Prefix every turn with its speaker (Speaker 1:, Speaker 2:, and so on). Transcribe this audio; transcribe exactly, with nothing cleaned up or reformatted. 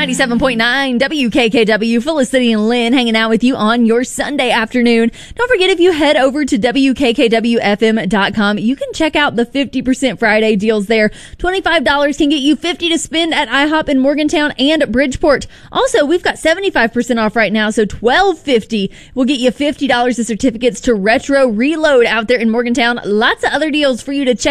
Speaker 1: ninety-seven point nine W K K W, Felicity and Lynn hanging out with you on your Sunday afternoon. Don't forget, if you head over to W K K W F M dot com, you can check out the fifty percent Friday deals there. twenty-five dollars can get you fifty dollars to spend at IHOP in Morgantown and Bridgeport. Also, we've got seventy-five percent off right now, so twelve fifty will get you fifty dollars of certificates to Retro Reload out there in Morgantown. Lots of other deals for you to check